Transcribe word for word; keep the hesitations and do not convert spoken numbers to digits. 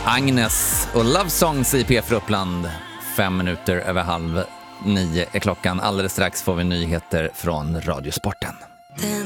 Agnes och Love Songs i P F Uppland. Fem minuter över halv nio är klockan. Alldeles strax får vi nyheter från Radiosporten.